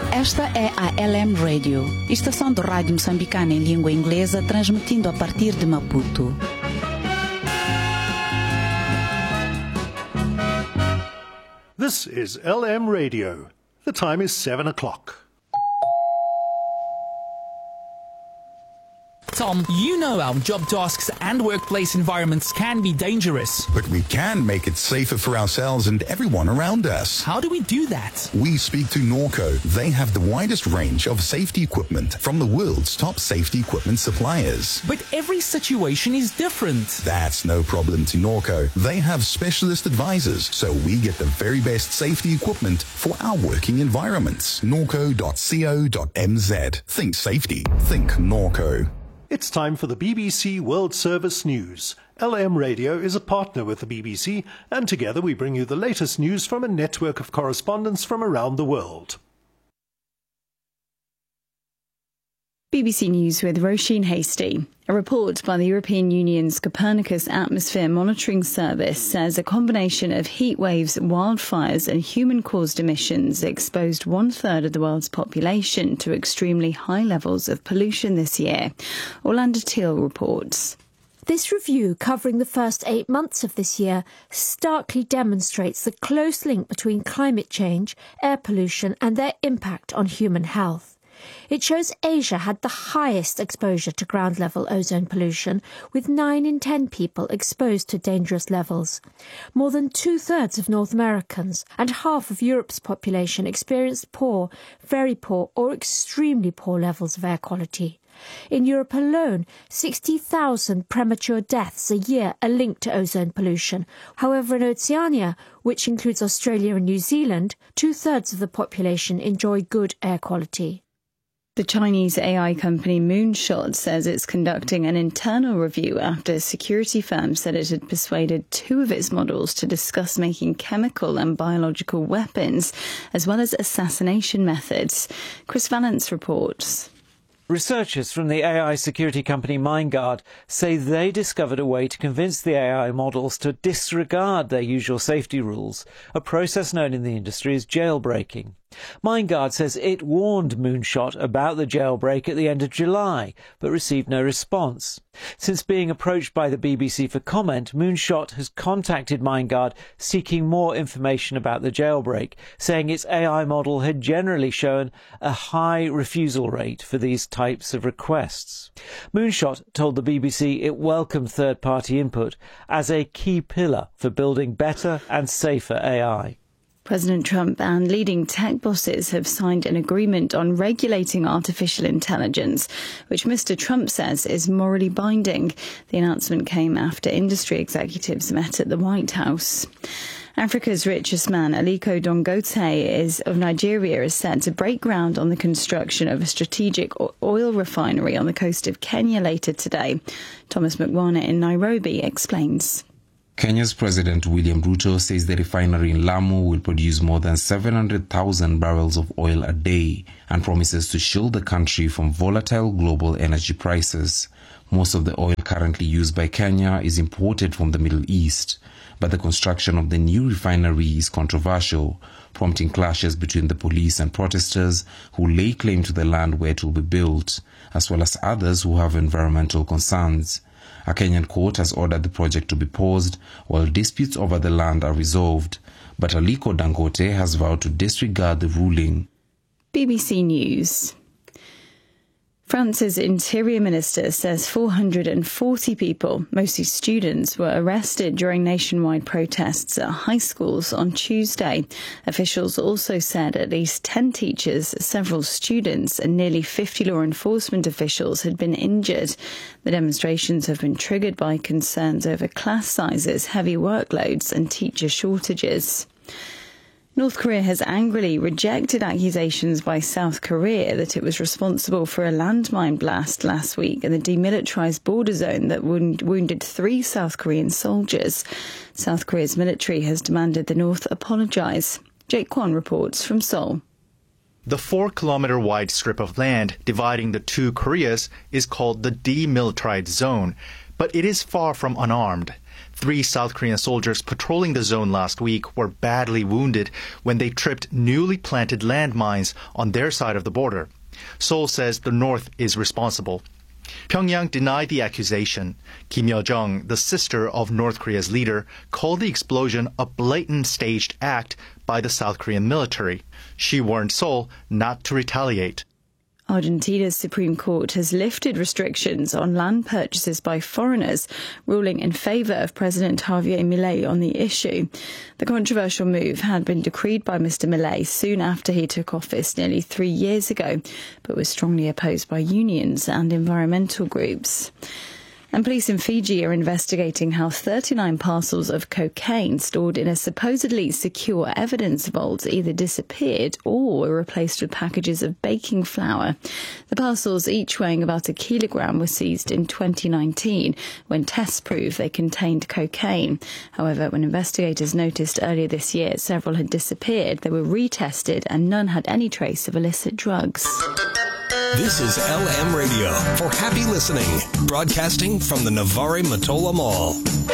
Esta é a LM Radio, estação de rádio moçambicana em língua inglesa, transmitindo a partir de Maputo. This is LM Radio. The time is 7 o'clock. Tom, you know our job tasks and workplace environments can be dangerous. But we can make it safer for ourselves and everyone around us. How do we do that? We speak to Norco. They have the widest range of safety equipment from the world's top safety equipment suppliers. But every situation is different. That's no problem to Norco. They have specialist advisors, so we get the very best safety equipment for our working environments. Norco.co.mz. Think safety. Think Norco. It's time for the BBC World Service News. LM Radio is a partner with the BBC, and together we bring you the latest news from a network of correspondents from around the world. BBC News with Roisin Hastie. A report by the European Union's Copernicus Atmosphere Monitoring Service says a combination of heat waves, wildfires and human-caused emissions exposed one-third of the world's population to extremely high levels of pollution this year. Orlando Teal reports. This review, covering the first 8 months of this year, starkly demonstrates the close link between climate change, air pollution and their impact on human health. It shows Asia had the highest exposure to ground-level ozone pollution, with 9 in 10 people exposed to dangerous levels. More than 2/3 of North Americans and half of Europe's population experienced poor, very poor or extremely poor levels of air quality. In Europe alone, 60,000 premature deaths a year are linked to ozone pollution. However, in Oceania, which includes Australia and New Zealand, 2/3 of the population enjoy good air quality. The Chinese AI company Moonshot says it's conducting an internal review after a security firm said it had persuaded 2 of its models to discuss making chemical and biological weapons, as well as assassination methods. Chris Valence reports. Researchers from the AI security company MindGuard say they discovered a way to convince the AI models to disregard their usual safety rules, a process known in the industry as jailbreaking. MindGuard says it warned Moonshot about the jailbreak at the end of July, but received no response. Since being approached by the BBC for comment, Moonshot has contacted MindGuard seeking more information about the jailbreak, saying its AI model had generally shown a high refusal rate for these types of requests. Moonshot told the BBC it welcomed third-party input as a key pillar for building better and safer AI. President Trump and leading tech bosses have signed an agreement on regulating artificial intelligence, which Mr. Trump says is morally binding. The announcement came after industry executives met at the White House. Africa's richest man, Aliko Dangote of Nigeria, is set to break ground on the construction of a strategic oil refinery on the coast of Kenya later today. Thomas Mcwana in Nairobi explains. Kenya's President William Ruto says the refinery in Lamu will produce more than 700,000 barrels of oil a day and promises to shield the country from volatile global energy prices. Most of the oil currently used by Kenya is imported from the Middle East, but the construction of the new refinery is controversial, prompting clashes between the police and protesters who lay claim to the land where it will be built, as well as others who have environmental concerns. A Kenyan court has ordered the project to be paused while disputes over the land are resolved, but Aliko Dangote has vowed to disregard the ruling. BBC News. France's Interior Minister says 440 people, mostly students, were arrested during nationwide protests at high schools on Tuesday. Officials also said at least 10 teachers, several students and nearly 50 law enforcement officials had been injured. The demonstrations have been triggered by concerns over class sizes, heavy workloads and teacher shortages. North Korea has angrily rejected accusations by South Korea that it was responsible for a landmine blast last week in the demilitarized border zone that wounded 3 South Korean soldiers. South Korea's military has demanded the North apologize. Jake Kwon reports from Seoul. The 4-kilometer-wide strip of land dividing the 2 Koreas is called the Demilitarized Zone. but it is far from unarmed. 3 South Korean soldiers patrolling the zone last week were badly wounded when they tripped newly planted landmines on their side of the border. Seoul says the North is responsible. Pyongyang denied the accusation. Kim Yo-jong, the sister of North Korea's leader, called the explosion a blatant staged act by the South Korean military. She warned Seoul not to retaliate. Argentina's Supreme Court has lifted restrictions on land purchases by foreigners, ruling in favour of President Javier Milei on the issue. The controversial move had been decreed by Mr. Milei soon after he took office nearly 3 years ago, but was strongly opposed by unions and environmental groups. And police in Fiji are investigating how 39 parcels of cocaine stored in a supposedly secure evidence vault either disappeared or were replaced with packages of baking flour. The parcels, each weighing about 1 kilogram, were seized in 2019 when tests proved they contained cocaine. However, when investigators noticed earlier this year several had disappeared, they were retested and none had any trace of illicit drugs. This is LM Radio for happy listening, broadcasting from the Navarre Matola Mall.